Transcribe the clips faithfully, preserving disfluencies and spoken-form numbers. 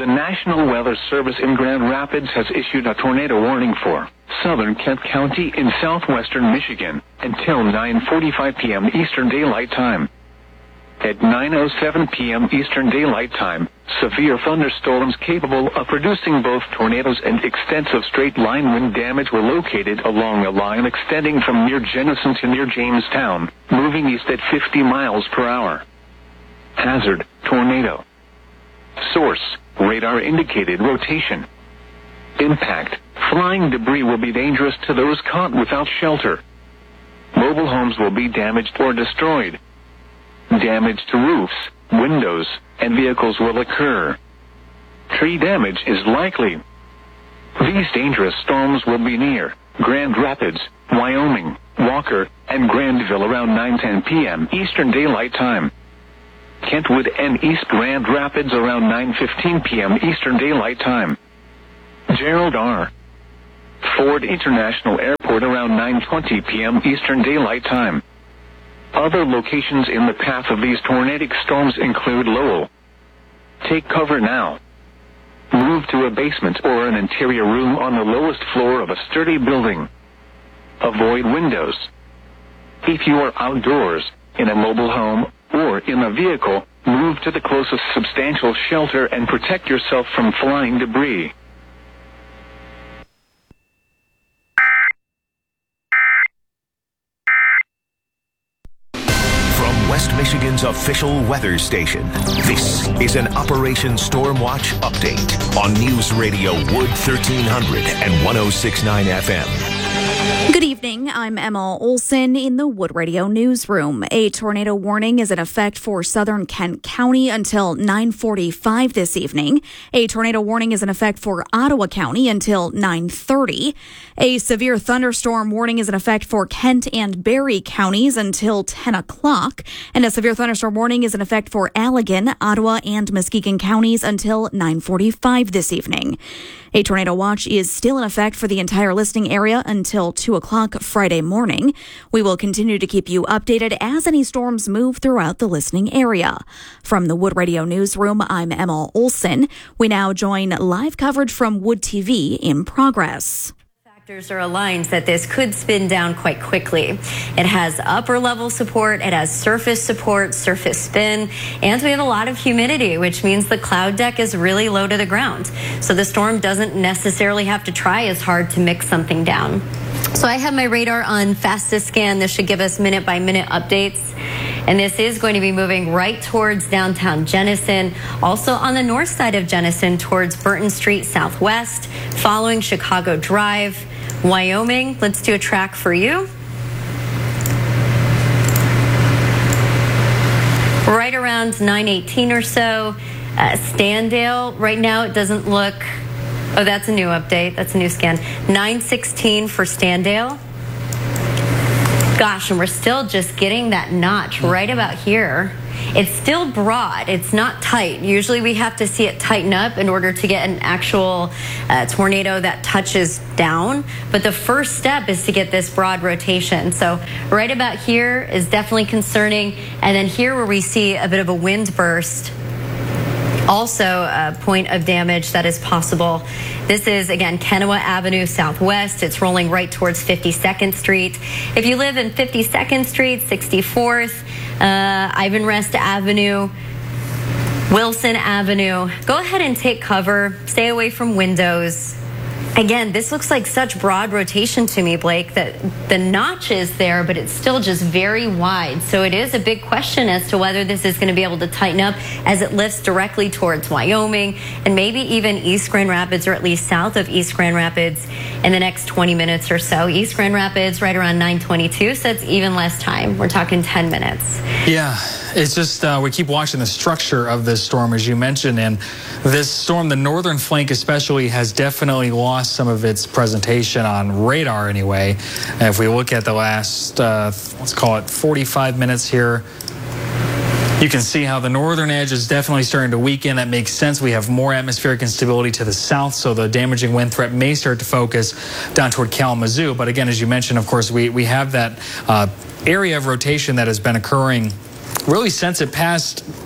The National Weather Service in Grand Rapids has issued a tornado warning for southern Kent County in southwestern Michigan until nine forty-five p.m. Eastern Daylight Time. At nine oh seven p.m. Eastern Daylight Time, severe thunderstorms capable of producing both tornadoes and extensive straight-line wind damage were located along a line extending from near Jenison to near Jamestown, moving east at fifty miles per hour. Hazard, tornado. Source, radar-indicated rotation. Impact, flying debris will be dangerous to those caught without shelter. Mobile homes will be damaged or destroyed. Damage to roofs, windows, and vehicles will occur. Tree damage is likely. These dangerous storms will be near Grand Rapids, Wyoming, Walker, and Grandville around nine ten p.m. Eastern Daylight Time. Kentwood and East Grand Rapids around nine fifteen p.m. Eastern Daylight Time. Gerald R. Ford International Airport around nine twenty p.m. Eastern Daylight Time. Other locations in the path of these tornadic storms include Lowell. Take cover now. Move to a basement or an interior room on the lowest floor of a sturdy building. Avoid windows. If you are outdoors, in a mobile home, or in a vehicle, move to the closest substantial shelter and protect yourself from flying debris. From West Michigan's official weather station, this is an Operation Stormwatch update on News Radio Wood thirteen hundred and one oh six point nine F M. Good evening. I'm Emma Olson in the Wood Radio newsroom. A tornado warning is in effect for southern Kent County until nine forty-five this evening. A tornado warning is in effect for Ottawa County until nine thirty. A severe thunderstorm warning is in effect for Kent and Barrie counties until ten o'clock. And a severe thunderstorm warning is in effect for Allegan, Ottawa, and Muskegon counties until nine forty-five this evening. A tornado watch is still in effect for the entire listening area until two o'clock Friday morning. We will continue to keep you updated as any storms move throughout the listening area. From the Wood Radio newsroom, I'm Emma Olson. We now join live coverage from Wood T V in progress. Factors are aligned that this could spin down quite quickly. It has upper level support, it has surface support, surface spin, and we have a lot of humidity, which means the cloud deck is really low to the ground. So the storm doesn't necessarily have to try as hard to mix something down. So I have my radar on fastest scan. This should give us minute by minute updates. And this is going to be moving right towards downtown Jenison, also on the north side of Jenison towards Burton Street Southwest, following Chicago Drive. Wyoming, let's do a track for you. Right around nine eighteen or so. Uh, Standale, right now it doesn't look, oh, that's a new update. That's a new scan. nine sixteen for Standale. Gosh, and we're still just getting that notch right about here. It's still broad. It's not tight. Usually we have to see it tighten up in order to get an actual uh, tornado that touches down. But the first step is to get this broad rotation. So right about here is definitely concerning. And then here where we see a bit of a wind burst, also a point of damage that is possible. This is, again, Kennewa Avenue Southwest. It's rolling right towards fifty-second Street. If you live in fifty-second Street, sixty-fourth, uh, Ivan Rest Avenue, Wilson Avenue, go ahead and take cover. Stay away from windows. Again, this looks like such broad rotation to me, Blake, that the notch is there, but it's still just very wide. So it is a big question as to whether this is going to be able to tighten up as it lifts directly towards Wyoming and maybe even East Grand Rapids, or at least south of East Grand Rapids in the next twenty minutes or so. East Grand Rapids right around nine twenty-two, so it's even less time. We're talking ten minutes. Yeah. It's just, uh, we keep watching the structure of this storm, as you mentioned, and this storm, the northern flank especially, has definitely lost some of its presentation on radar anyway. And if we look at the last, uh, let's call it forty-five minutes here, you can see how the northern edge is definitely starting to weaken. That makes sense. We have more atmospheric instability to the south, so the damaging wind threat may start to focus down toward Kalamazoo. But again, as you mentioned, of course, we, we have that uh, area of rotation that has been occurring really since it passed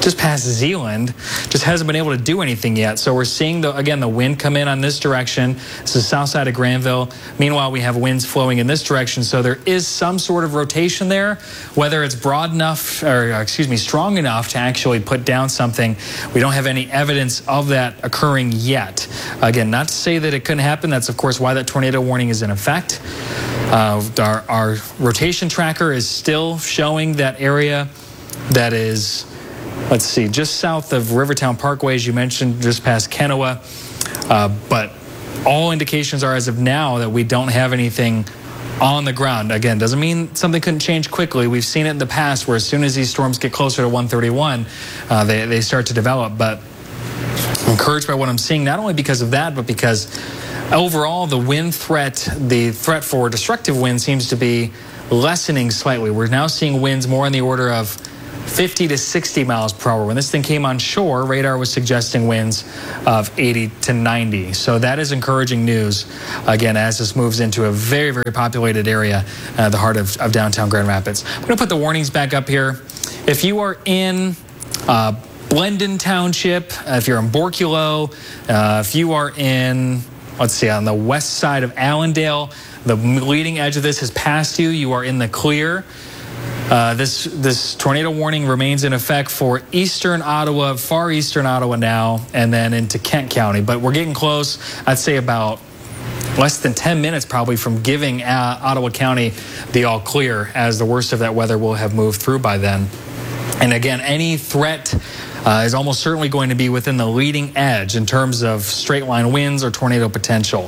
just past Zeeland, just hasn't been able to do anything yet. So we're seeing, the again, the wind come in on this direction. This is the south side of Granville. Meanwhile, we have winds flowing in this direction. So there is some sort of rotation there. Whether it's broad enough, or excuse me, strong enough to actually put down something, we don't have any evidence of that occurring yet. Again, not to say that it couldn't happen. That's, of course, why that tornado warning is in effect. Uh, our, our rotation tracker is still showing that area that is, let's see, just south of Rivertown Parkway, as you mentioned, just past Kennewa. Uh, but all indications are, as of now, that we don't have anything on the ground. Again, doesn't mean something couldn't change quickly. We've seen it in the past where as soon as these storms get closer to one thirty-one, uh, they, they start to develop. But I'm encouraged by what I'm seeing, not only because of that, but because overall the wind threat, the threat for destructive wind seems to be lessening slightly. We're now seeing winds more in the order of fifty to sixty miles per hour. When this thing came on shore, radar was suggesting winds of eighty to ninety. So that is encouraging news, again, as this moves into a very, very populated area, uh, the heart of, of downtown Grand Rapids. I'm going to put the warnings back up here. If you are in uh, Blendon Township, uh, if you're in Borculo, uh, if you are in, let's see, on the west side of Allendale, the leading edge of this has passed you. You are in the clear. Uh, this this tornado warning remains in effect for eastern Ottawa, far eastern Ottawa now, and then into Kent County. But we're getting close, I'd say about less than ten minutes probably from giving uh, Ottawa County the all clear, as the worst of that weather will have moved through by then. And again, any threat uh, is almost certainly going to be within the leading edge in terms of straight line winds or tornado potential.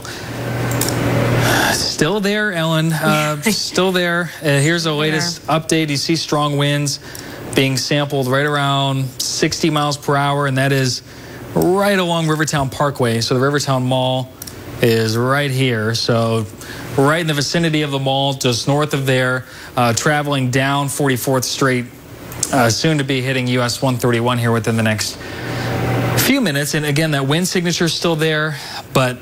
Still there, Ellen. Uh, still there. Uh, here's the latest there. update. You see strong winds being sampled right around sixty miles per hour, and that is right along Rivertown Parkway. So the Rivertown Mall is right here. So right in the vicinity of the mall, just north of there, uh, traveling down forty-fourth Street, uh, soon to be hitting U S one thirty-one here within the next few minutes. And again, that wind signature is still there, but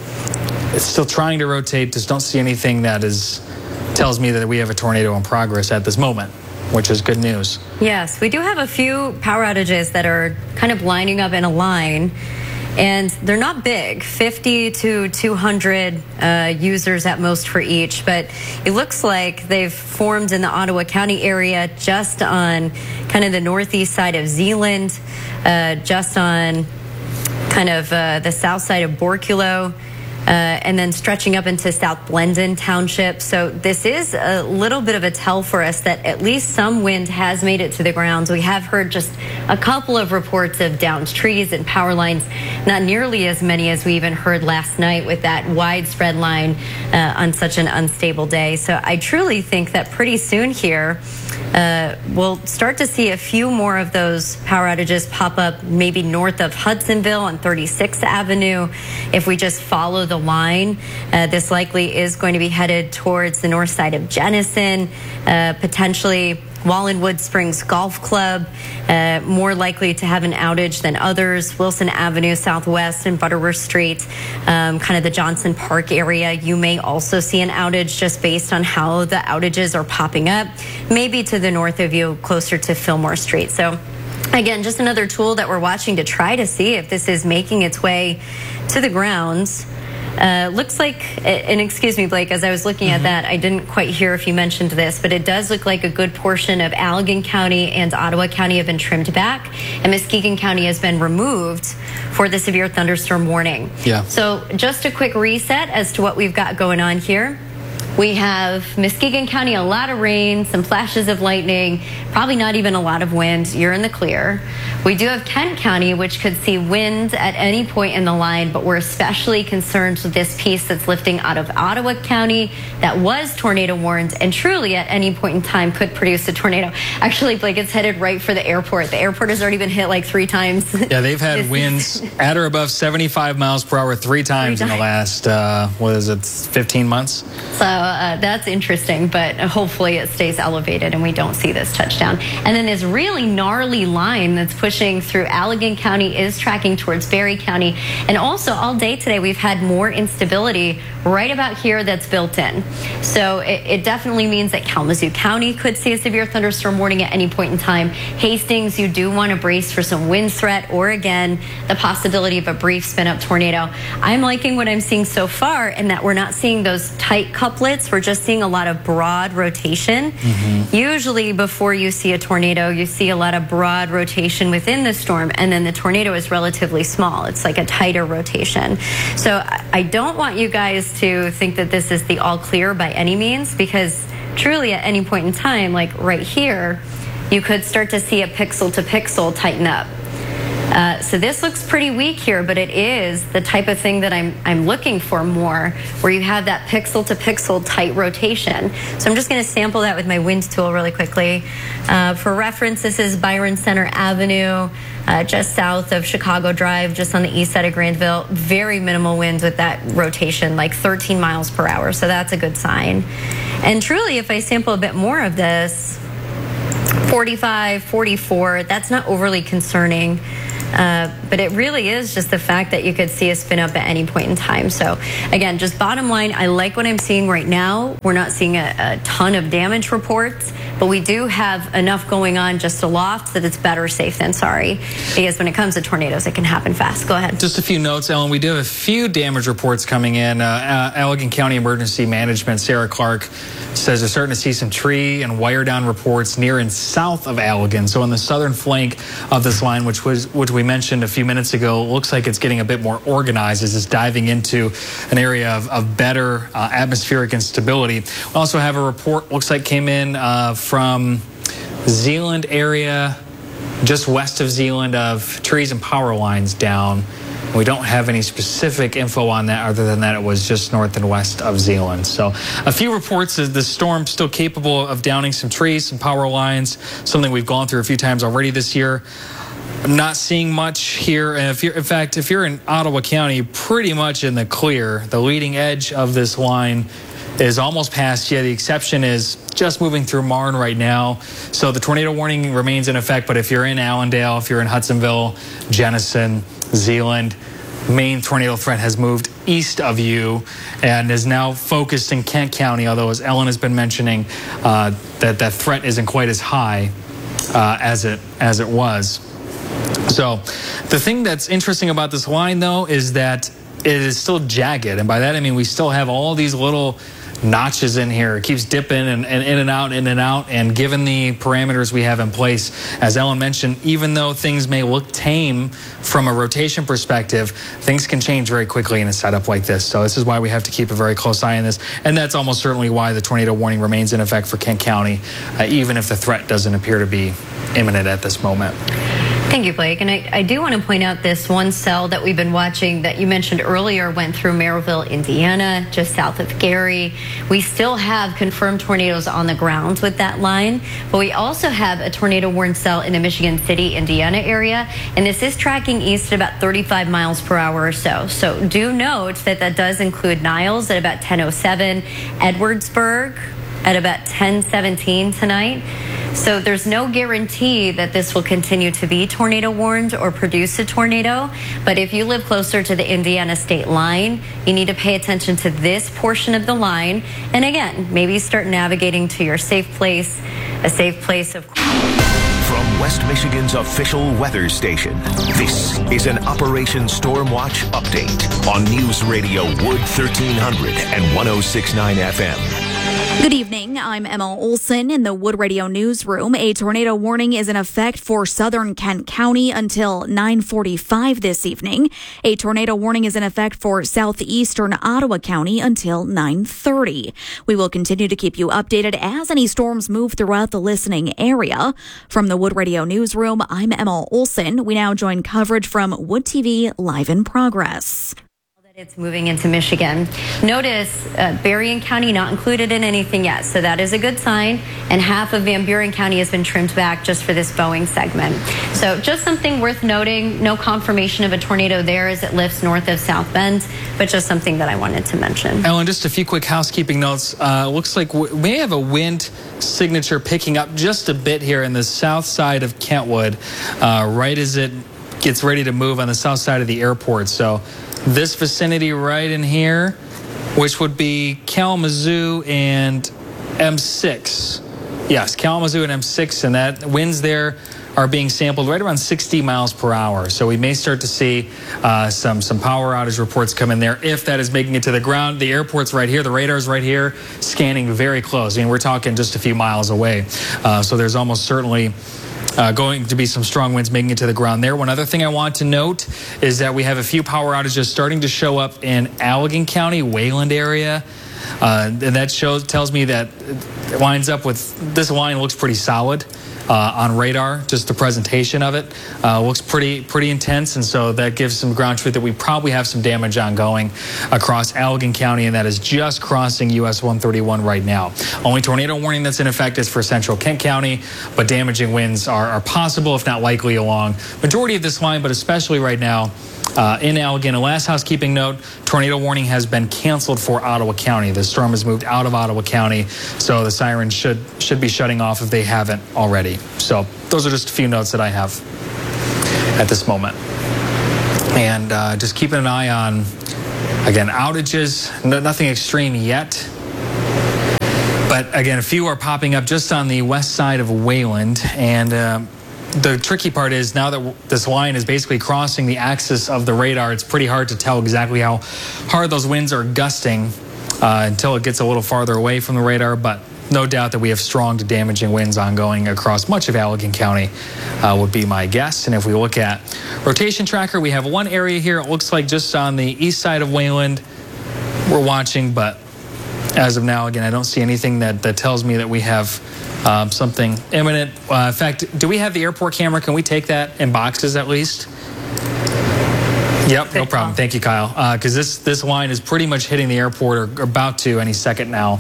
it's still trying to rotate. Just don't see anything that is tells me that we have a tornado in progress at this moment, which is good news. Yes, we do have a few power outages that are kind of lining up in a line, and they're not big, fifty to two hundred uh, users at most for each, but it looks like they've formed in the Ottawa County area just on kind of the northeast side of Zeeland, uh, just on kind of uh, the south side of Borculo, Uh, and then stretching up into South Blendon Township. So this is a little bit of a tell for us that at least some wind has made it to the ground. We have heard just a couple of reports of downed trees and power lines, not nearly as many as we even heard last night with that widespread line uh, on such an unstable day. So I truly think that pretty soon here, Uh, we'll start to see a few more of those power outages pop up maybe north of Hudsonville on thirty-sixth Avenue. If we just follow the line, uh, this likely is going to be headed towards the north side of Jenison, uh, potentially Wallenwood Springs Golf Club, uh, more likely to have an outage than others. Wilson Avenue Southwest and Butterworth Street, um, kind of the Johnson Park area. You may also see an outage just based on how the outages are popping up, maybe to the north of you, closer to Fillmore Street. So again, just another tool that we're watching to try to see if this is making its way to the grounds. Uh, looks like, and excuse me, Blake, as I was looking mm-hmm. at that, I didn't quite hear if you mentioned this, but it does look like a good portion of Allegan County and Ottawa County have been trimmed back, and Muskegon County has been removed for the severe thunderstorm warning. Yeah. So just a quick reset as to what we've got going on here. We have Muskegon County, a lot of rain, some flashes of lightning, probably not even a lot of wind. You're in the clear. We do have Kent County, which could see wind at any point in the line, but we're especially concerned with this piece that's lifting out of Ottawa County that was tornado warned and truly at any point in time could produce a tornado. Actually, Blake, it's headed right for the airport. The airport has already been hit like three times. Yeah, they've had winds at or above seventy-five miles per hour three times, three times. in the last, uh, what is it, fifteen months? So uh, that's interesting, but hopefully it stays elevated and we don't see this touchdown. And then this really gnarly line that's pushing through Allegan County is tracking towards Berry County. And also all day today, we've had more instability right about here that's built in. So it, it definitely means that Kalamazoo County could see a severe thunderstorm warning at any point in time. Hastings, you do want to brace for some wind threat or, again, the possibility of a brief spin-up tornado. I'm liking what I'm seeing so far in that we're not seeing those tight couplets. We're just seeing a lot of broad rotation. Mm-hmm. Usually before you see a tornado, you see a lot of broad rotation within the storm, and then the tornado is relatively small. It's like a tighter rotation. So I don't want you guys to think that this is the all clear by any means, because truly at any point in time, like right here, you could start to see a pixel to pixel tighten up. Uh, so this looks pretty weak here, but it is the type of thing that I'm I'm looking for more, where you have that pixel to pixel tight rotation. So I'm just going to sample that with my wind tool really quickly. Uh, for reference, this is Byron Center Avenue, uh, just south of Chicago Drive, just on the east side of Grandville. Very minimal winds with that rotation, like thirteen miles per hour. So that's a good sign. And truly, if I sample a bit more of this, forty-five, forty-four, that's not overly concerning. Uh, but it really is just the fact that you could see a spin up at any point in time. So again, just bottom line, I like what I'm seeing right now. We're not seeing a, a ton of damage reports, but we do have enough going on just aloft that it's better safe than sorry. Because when it comes to tornadoes, it can happen fast. Go ahead. Just a few notes, Ellen. We do have a few damage reports coming in. Uh, Allegan County Emergency Management, Sarah Clark, says they're starting to see some tree and wire down reports near and south of Allegan. So on the southern flank of this line, which was which we mentioned a few minutes ago, looks like it's getting a bit more organized as it's diving into an area of, of better uh, atmospheric instability. We also have a report, looks like came in uh, from Zeeland area, just west of Zeeland, of trees and power lines down. We don't have any specific info on that other than that it was just north and west of Zeeland. So a few reports that the storm's still capable of downing some trees, some power lines, something we've gone through a few times already this year. I'm not seeing much here. And if you're, in fact, if you're in Ottawa County, you're pretty much in the clear. The leading edge of this line is almost past you. The exception is just moving through Marne right now. So the tornado warning remains in effect. But if you're in Allendale, if you're in Hudsonville, Jenison, Zeeland, main tornado threat has moved east of you and is now focused in Kent County, although as Ellen has been mentioning, uh, that that threat isn't quite as high uh, as it as it was. So the thing that's interesting about this line, though, is that it is still jagged. And by that, I mean we still have all these little notches in here. It keeps dipping and, and in and out, in and out. And given the parameters we have in place, as Ellen mentioned, even though things may look tame from a rotation perspective, things can change very quickly in a setup like this. So this is why we have to keep a very close eye on this. And that's almost certainly why the tornado warning remains in effect for Kent County, uh, even if the threat doesn't appear to be imminent at this moment. Thank you, Blake. And I, I do want to point out this one cell that we've been watching that you mentioned earlier went through Merrillville, Indiana, just south of Gary. We still have confirmed tornadoes on the ground with that line, but we also have a tornado warned cell in the Michigan City, Indiana area, and this is tracking east at about thirty-five miles per hour or so. So do note that that does include Niles at about ten oh seven, Edwardsburg at about ten seventeen tonight. So there's no guarantee that this will continue to be tornado warned or produce a tornado. But if you live closer to the Indiana state line, you need to pay attention to this portion of the line. And again, maybe start navigating to your safe place, a safe place of... From West Michigan's official weather station, this is an Operation Stormwatch update on News Radio Wood thirteen hundred and one oh six point nine F M. Good evening. I'm Emma Olson in the Wood Radio newsroom. A tornado warning is in effect for southern Kent County until nine forty-five this evening. A tornado warning is in effect for southeastern Ottawa County until nine thirty. We will continue to keep you updated as any storms move throughout the listening area. From the Wood Radio newsroom, I'm Emma Olson. We now join coverage from Wood T V Live in Progress. It's moving into Michigan. Notice uh, Berrien County not included in anything yet, so that is a good sign. And half of Van Buren County has been trimmed back just for this Boeing segment. So just something worth noting. No confirmation of a tornado there as it lifts north of South Bend, but just something that I wanted to mention. Ellen, just a few quick housekeeping notes. Uh, looks like we may have a wind signature picking up just a bit here in the south side of Kentwood, uh, right as it gets ready to move on the south side of the airport. So this vicinity right in here, which would be Kalamazoo and M six. Yes, Kalamazoo and M six, and that winds there are being sampled right around sixty miles per hour. So we may start to see uh, some, some power outage reports come in there if that is making it to the ground. The airport's right here. The radar's right here, scanning very close. I mean, we're talking just a few miles away. Uh, so there's almost certainly Uh, going to be some strong winds making it to the ground there. One other thing I want to note is that we have a few power outages starting to show up in Allegan County, Wayland area. Uh, and that shows tells me that it lines up with, this line looks pretty solid uh, on radar. Just the presentation of it uh, looks pretty pretty intense, and so that gives some ground truth that we probably have some damage ongoing across Allegan County, and that is just crossing U S one thirty-one right now. Only tornado warning that's in effect is for central Kent County, but damaging winds are, are possible, if not likely, along majority of this line, but especially right now Uh, in Allegan. A last housekeeping note, tornado warning has been canceled for Ottawa County. The storm has moved out of Ottawa County, so the sirens should should be shutting off if they haven't already. So those are just a few notes that I have at this moment. And uh, just keeping an eye on, again, outages, no, nothing extreme yet. But again, a few are popping up just on the west side of Wayland, and uh, the tricky part is now that this line is basically crossing the axis of the radar, it's pretty hard to tell exactly how hard those winds are gusting uh, until it gets a little farther away from the radar. But no doubt that we have strong to damaging winds ongoing across much of Allegan County uh, would be my guess. And if we look at rotation tracker, we have one area here. It looks like just on the east side of Wayland we're watching, but as of now, again, I don't see anything that, that tells me that we have Um, something imminent. Uh, in fact, do we have the airport camera? Can we take that in boxes at least? Yep, no problem. Thank you, Kyle. Because uh, this this line is pretty much hitting the airport, or about to any second now.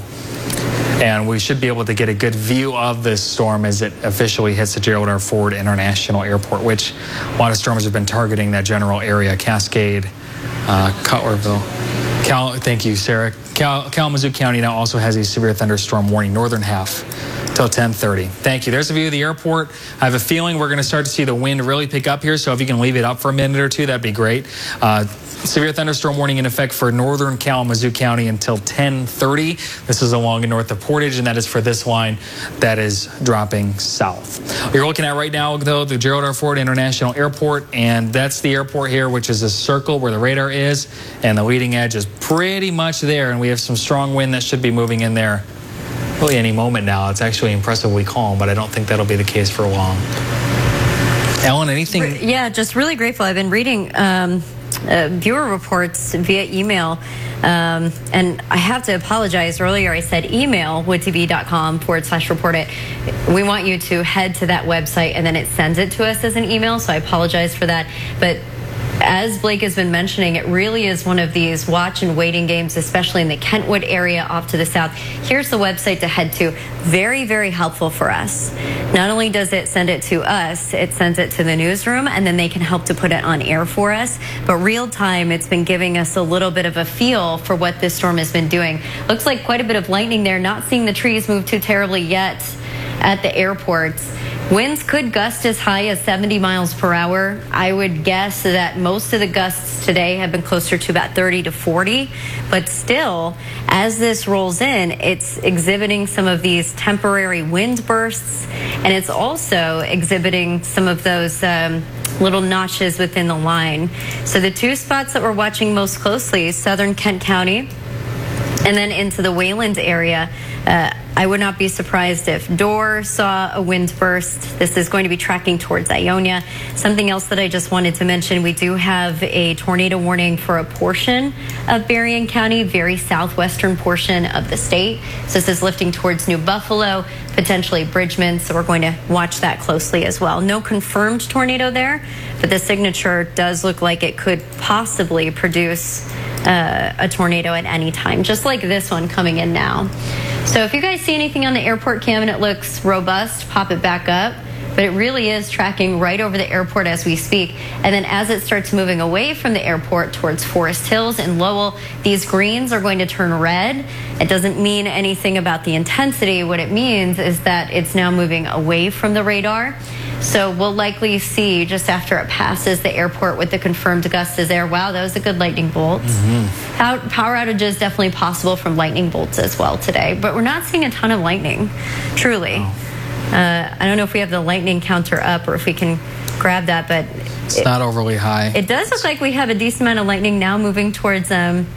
And we should be able to get a good view of this storm as it officially hits the Gerald R. Ford International Airport, which a lot of storms have been targeting that general area, Cascade, uh, Cutlerville. Cal, thank you, Sarah. Cal, Kalamazoo County now also has a severe thunderstorm warning, northern half, till ten thirty. Thank you. There's a view of the airport. I have a feeling we're going to start to see the wind really pick up here, so if you can leave it up for a minute or two, that'd be great. Uh, severe thunderstorm warning in effect for northern Kalamazoo County until ten thirty. This is along and north of Portage, and that is for this line that is dropping south. You're looking at right now, though, the Gerald R. Ford International Airport, and that's the airport here, which is a circle where the radar is, and the leading edge is pretty much there, and we have some strong wind that should be moving in there really any moment now. It's actually impressively calm, but I don't think that'll be the case for long. Ellen, anything? Yeah, just really grateful. I've been reading um, uh, viewer reports via email, um, and I have to apologize. Earlier I said email wood t v dot com forward slash report it. We want you to head to that website, and then it sends it to us as an email, so I apologize for that. But as Blake has been mentioning, it really is one of these watch and waiting games, especially in the Kentwood area off to the south. Here's the website to head to. Very, very helpful for us. Not only does it send it to us, it sends it to the newsroom, and then they can help to put it on air for us. But real time, it's been giving us a little bit of a feel for what this storm has been doing. Looks like quite a bit of lightning there. Not seeing the trees move too terribly yet at the airports. Winds could gust as high as seventy miles per hour. I would guess that most of the gusts today have been closer to about thirty to forty. But still, as this rolls in, it's exhibiting some of these temporary wind bursts, and it's also exhibiting some of those um, little notches within the line. So the two spots that we're watching most closely is southern Kent County, and then into the Wayland area. Uh, I would not be surprised if Dorr saw a wind burst. This is going to be tracking towards Ionia. Something else that I just wanted to mention, we do have a tornado warning for a portion of Berrien County, very southwestern portion of the state. So this is lifting towards New Buffalo, potentially Bridgman, so we're going to watch that closely as well. No confirmed tornado there, but the signature does look like it could possibly produce uh, a tornado at any time, just like this one coming in now. So if you guys see anything on the airport cam and it looks robust, pop it back up. But it really is tracking right over the airport as we speak. And then as it starts moving away from the airport towards Forest Hills and Lowell, these greens are going to turn red. It doesn't mean anything about the intensity. What it means is that it's now moving away from the radar. So we'll likely see just after it passes the airport with the confirmed gusts is there. Wow, that was a good lightning bolt. Mm-hmm. Power outages definitely possible from lightning bolts as well today. But we're not seeing a ton of lightning, truly. Oh. Uh, I don't know if we have the lightning counter up or if we can grab that, but it's it, not overly high. It does look like we have a decent amount of lightning now moving towards um,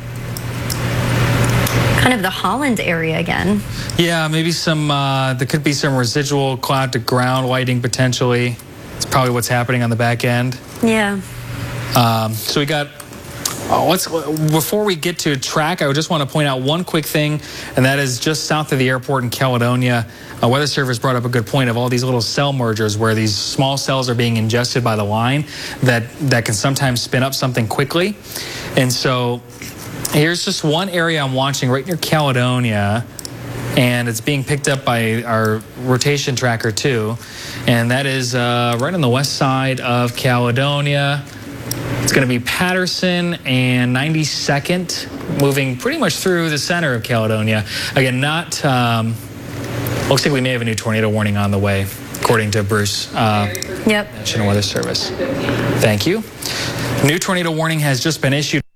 kind of the Holland area again. Yeah, maybe some, uh, there could be some residual cloud to ground lightning potentially. It's probably what's happening on the back end. Yeah. Um, so we got, oh, let's, before we get to track, I just want to point out one quick thing, and that is just south of the airport in Caledonia. Uh, Weather Service brought up a good point of all these little cell mergers where these small cells are being ingested by the line that, that can sometimes spin up something quickly. And so here's just one area I'm watching right near Caledonia, and it's being picked up by our rotation tracker too. And that is uh, right on the west side of Caledonia. It's going to be Patterson and ninety-second, moving pretty much through the center of Caledonia. Again, not... Um, Looks like we may have a new tornado warning on the way, according to Bruce. Uh, yep. National Weather Service. Thank you. New tornado warning has just been issued.